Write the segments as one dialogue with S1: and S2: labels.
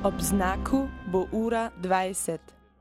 S1: Ob znaku bo ura 20.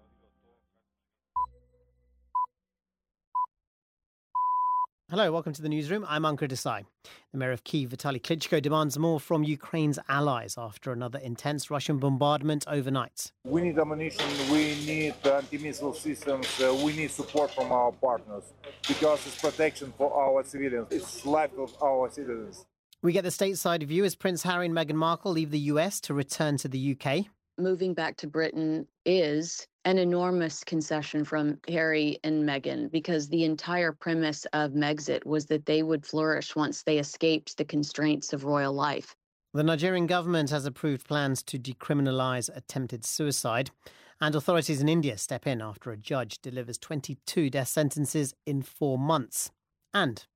S2: Hello, welcome to the newsroom. I'm Ankur Desai. The mayor of Kyiv, Vitaly Klitschko, demands more from Ukraine's allies after another intense Russian bombardment overnight.
S3: We need ammunition, we need anti-missile systems, we need support from our partners because it's protection for our civilians. It's life of our citizens.
S2: We get the stateside view as Prince Harry and Meghan Markle leave the US to return to the UK.
S4: Moving back to Britain is an enormous concession from Harry and Meghan, because the entire premise of Megxit was that they would flourish once they escaped the constraints of royal life.
S2: The Nigerian government has approved plans to decriminalise attempted suicide, and authorities in India step in after a judge delivers 22 death sentences in 4 months. And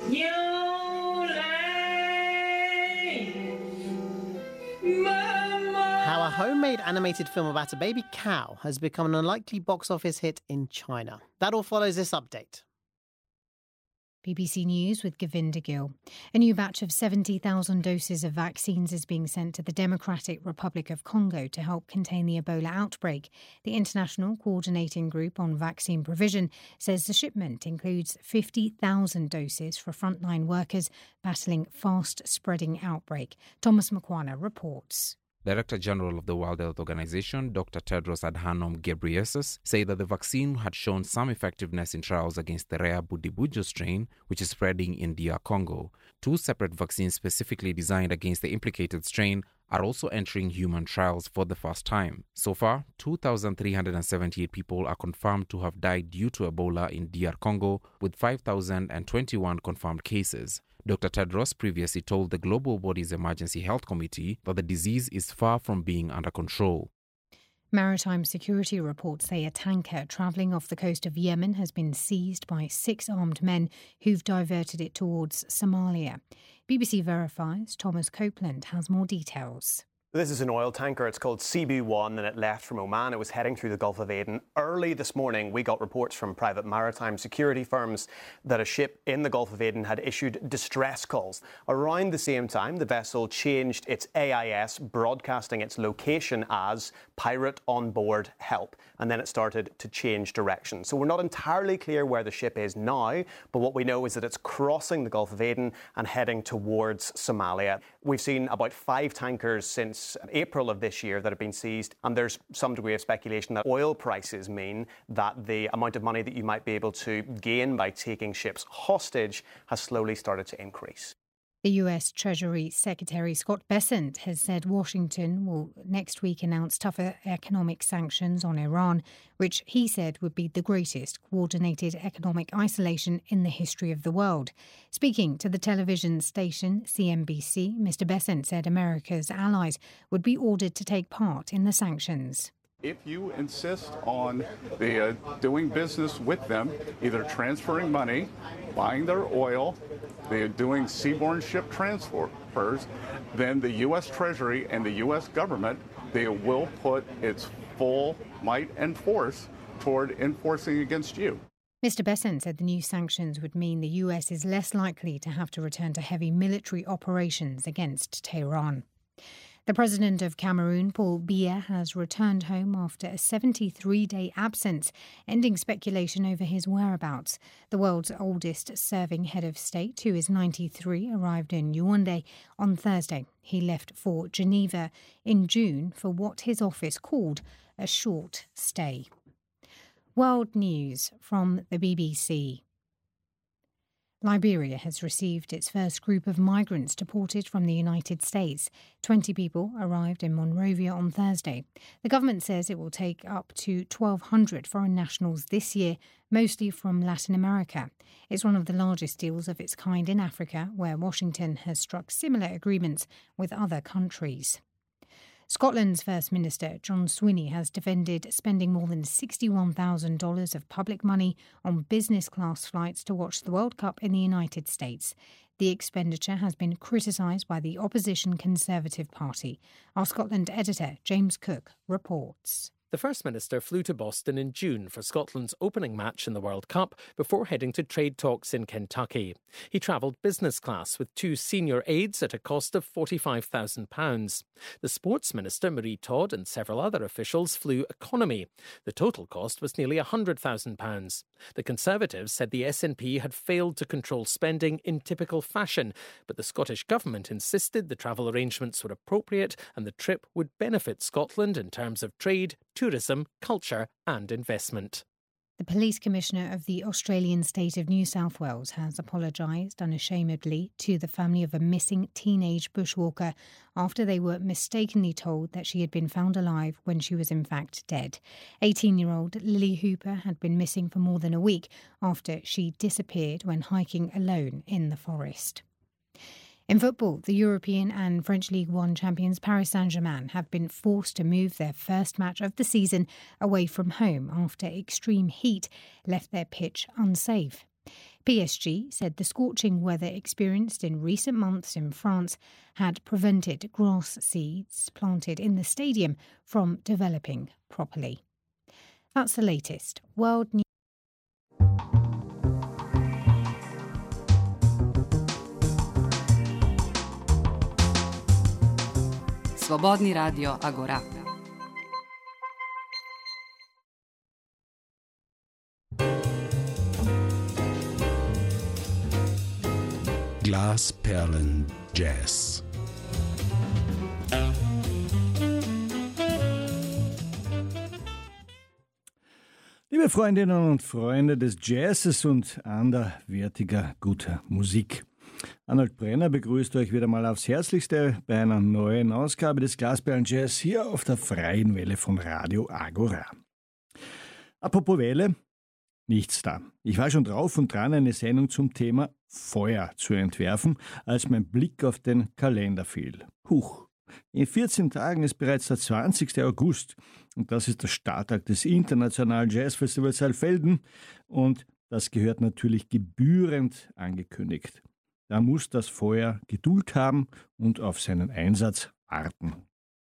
S2: how a homemade animated film about a baby cow has become an unlikely box office hit in China. That all follows this update.
S5: BBC News with Govinda Gill. A new batch of 70,000 doses of vaccines is being sent to the Democratic Republic of Congo to help contain the Ebola outbreak. The International Coordinating Group on Vaccine Provision says the shipment includes 50,000 doses for frontline workers battling fast-spreading outbreak. Thomas Makwana reports.
S6: Director General of the World Health Organization, Dr. Tedros Adhanom Ghebreyesus, said that the vaccine had shown some effectiveness in trials against the rare Budibujo strain, which is spreading in DR Congo. 2 separate vaccines specifically designed against the implicated strain are also entering human trials for the first time. So far, 2,378 people are confirmed to have died due to Ebola in DR Congo, with 5,021 confirmed cases. Dr. Tedros previously told the global body's Emergency Health Committee that the disease is far from being under control.
S5: Maritime security reports say a tanker travelling off the coast of Yemen has been seized by 6 armed men who've diverted it towards Somalia. BBC Verifies Thomas Copeland has more details.
S7: This is an oil tanker. It's called Cebu-1 and it left from Oman. It was heading through the Gulf of Aden. Early this morning, we got reports from private maritime security firms that a ship in the Gulf of Aden had issued distress calls. Around the same time, the vessel changed its AIS, broadcasting its location as Pirate on Board Help. And then it started to change direction. So we're not entirely clear where the ship is now, but what we know is that it's crossing the Gulf of Aden and heading towards Somalia. We've seen about 5 tankers since April of this year that have been seized, and there's some degree of speculation that oil prices mean that the amount of money that you might be able to gain by taking ships hostage has slowly started to increase.
S5: The US Treasury Secretary Scott Bessent has said Washington will next week announce tougher economic sanctions on Iran, which he said would be the greatest coordinated economic isolation in the history of the world. Speaking to the television station CNBC, Mr. Bessent said America's allies would be ordered to take part in the sanctions.
S8: If you insist on doing business with them, either transferring money, buying their oil, they're doing seaborne ship transfers, then the U.S. Treasury and the U.S. government, they will put its full might and force toward enforcing against you.
S5: Mr. Bessent said the new sanctions would mean the US is less likely to have to return to heavy military operations against Tehran. The president of Cameroon, Paul Biya, has returned home after a 73-day absence, ending speculation over his whereabouts. The world's oldest serving head of state, who is 93, arrived in Yaoundé on Thursday. He left for Geneva in June for what his office called a short stay. World News from the BBC. Liberia has received its first group of migrants deported from the United States. 20 people arrived in Monrovia on Thursday. The government says it will take up to 1,200 foreign nationals this year, mostly from Latin America. It's one of the largest deals of its kind in Africa, where Washington has struck similar agreements with other countries. Scotland's First Minister, John Swinney, has defended spending more than $61,000 of public money on business-class flights to watch the World Cup in the United States. The expenditure has been criticised by the opposition Conservative Party. Our Scotland editor, James Cook, reports.
S9: The First Minister flew to Boston in June for Scotland's opening match in the World Cup before heading to trade talks in Kentucky. He travelled business class with 2 senior aides at a cost of £45,000. The Sports Minister, Marie Todd, and several other officials flew economy. The total cost was nearly £100,000. The Conservatives said the SNP had failed to control spending in typical fashion, but the Scottish Government insisted the travel arrangements were appropriate and the trip would benefit Scotland in terms of trade, tourism, culture and investment.
S5: The Police Commissioner of the Australian state of New South Wales has apologised unashamedly to the family of a missing teenage bushwalker after they were mistakenly told that she had been found alive when she was in fact dead. 18-year-old Lily Hooper had been missing for more than a week after she disappeared when hiking alone in the forest. In football, the European and French League One champions Paris Saint-Germain have been forced to move their first match of the season away from home after extreme heat left their pitch unsafe. PSG said the scorching weather experienced in recent months in France had prevented grass seeds planted in the stadium from developing properly. That's the latest. World News.
S10: Svobodni radio Agora.
S11: Glasperlen Jazz. Liebe Freundinnen und Freunde des Jazzes und anderwertiger guter Musik. Arnold Brenner begrüßt euch wieder mal aufs Herzlichste bei einer neuen Ausgabe des Glasperlen Jazz hier auf der freien Welle von Radio Agora. Apropos Welle, nichts da. Ich war schon drauf und dran, eine Sendung zum Thema Feuer zu entwerfen, als mein Blick auf den Kalender fiel. Huch, in 14 Tagen ist bereits der 20. August und das ist der Starttag des Internationalen Jazzfestivals Saalfelden und das gehört natürlich gebührend angekündigt. Da muss das Feuer Geduld haben und auf seinen Einsatz warten.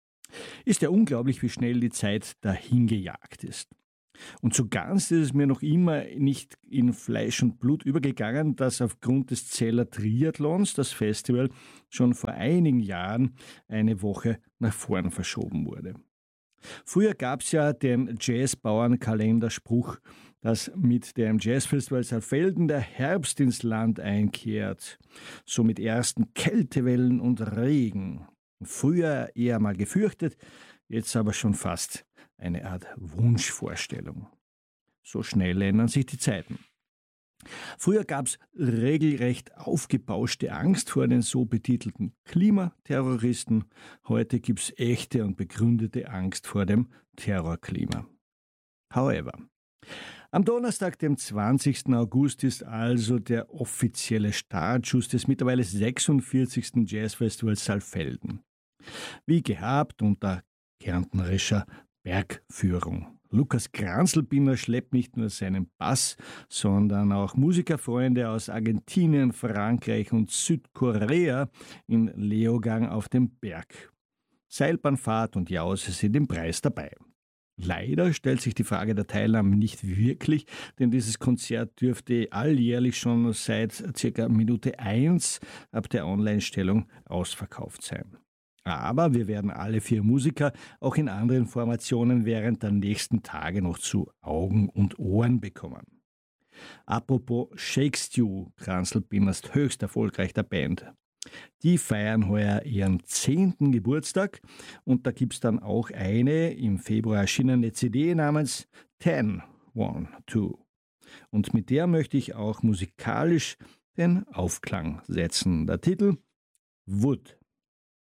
S11: Ist ja unglaublich, wie schnell die Zeit dahingejagt ist. Und so ganz ist es mir noch immer nicht in Fleisch und Blut übergegangen, dass aufgrund des Zeller Triathlons das Festival schon vor einigen Jahren eine Woche nach vorn verschoben wurde. Früher gab es ja den Jazzbauern-Kalenderspruch, dass mit dem Jazzfestival Saalfelden der Herbst ins Land einkehrt, so mit ersten Kältewellen und Regen. Früher eher mal gefürchtet, jetzt aber schon fast eine Art Wunschvorstellung. So schnell ändern sich die Zeiten. Früher gab es regelrecht aufgebauschte Angst vor den so betitelten Klimaterroristen. Heute gibt es echte und begründete Angst vor dem Terrorklima. However, am Donnerstag, dem 20. August, ist also der offizielle Startschuss des mittlerweile 46. Jazzfestivals Saalfelden. Wie gehabt unter kärntnerischer Bergführung. Lukas Kranzlbinner schleppt nicht nur seinen Bass, sondern auch Musikerfreunde aus Argentinien, Frankreich und Südkorea in Leogang auf dem Berg. Seilbahnfahrt und Jause sind im Preis dabei. Leider stellt sich die Frage der Teilnahme nicht wirklich, denn dieses Konzert dürfte alljährlich schon seit ca. Minute 1 ab der Online-Stellung ausverkauft sein. Aber wir werden alle 4 Musiker auch in anderen Formationen während der nächsten Tage noch zu Augen und Ohren bekommen. Apropos Shake Stew, Kranzlbinners höchst erfolgreicher Band. Die feiern heuer ihren 10. Geburtstag und da gibt es dann auch eine im Februar erschienene CD namens 10, 1, 2. Und mit der möchte ich auch musikalisch den Aufklang setzen. Der Titel Wood.